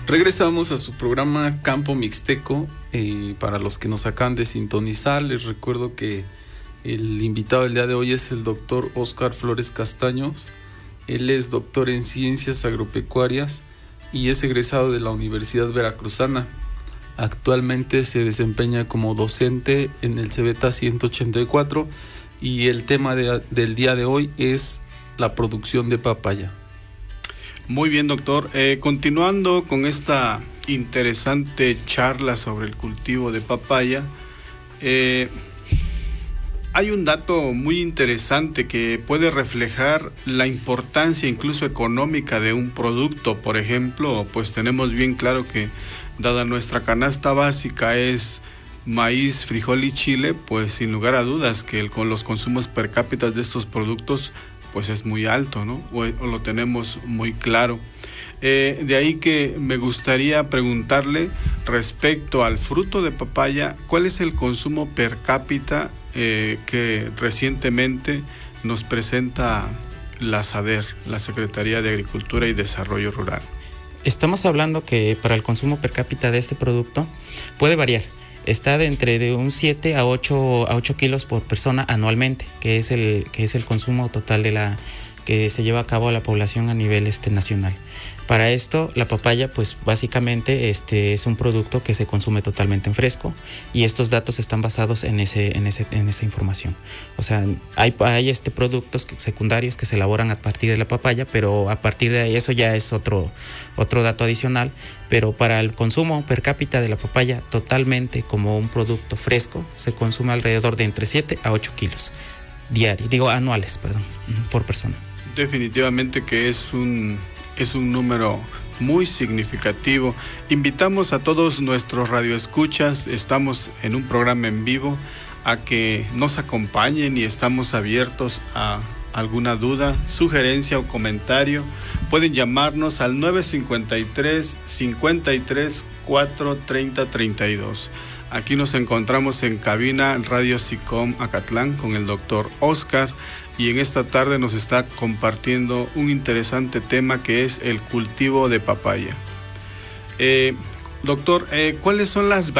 Regresamos a su programa Campo Mixteco. Para los que nos acaban de sintonizar, les recuerdo que el invitado del día de hoy es el doctor Óscar Flores Castaños. Él es doctor en Ciencias Agropecuarias y es egresado de la Universidad Veracruzana. Actualmente se desempeña como docente en el CBETA 184 y el tema del día de hoy es la producción de papaya. Muy bien, doctor. Continuando con esta interesante charla sobre el cultivo de papaya, hay un dato muy interesante que puede reflejar la importancia incluso económica de un producto. Por ejemplo, pues tenemos bien claro que dada nuestra canasta básica es maíz, frijol y chile, pues sin lugar a dudas que con los consumos per cápita de estos productos pues es muy alto, ¿no? O lo tenemos muy claro. De ahí que me gustaría preguntarle respecto al fruto de papaya, ¿cuál es el consumo per cápita que recientemente nos presenta la SADER, la Secretaría de Agricultura y Desarrollo Rural? Estamos hablando que para el consumo per cápita de este producto puede variar. Está de entre un 7 a 8 kilos por persona anualmente, que es el consumo total que se lleva a cabo a la población a nivel nacional. Para esto, la papaya, pues básicamente es un producto que se consume totalmente en fresco y estos datos están basados en esa información. O sea, hay productos secundarios que se elaboran a partir de la papaya, pero a partir de ahí eso ya es otro dato adicional. Pero para el consumo per cápita de la papaya, totalmente como un producto fresco, se consume alrededor de entre 7 a 8 kilos anuales, por persona. Definitivamente que es un número muy significativo. Invitamos a todos nuestros radioescuchas, estamos en un programa en vivo, a que nos acompañen y estamos abiertos a alguna duda, sugerencia o comentario. Pueden llamarnos al 953 53 4 30 32. Aquí nos encontramos en cabina Radio SICOM Acatlán con el doctor Óscar, y en esta tarde nos está compartiendo un interesante tema que es el cultivo de papaya. Doctor, ¿cuáles son las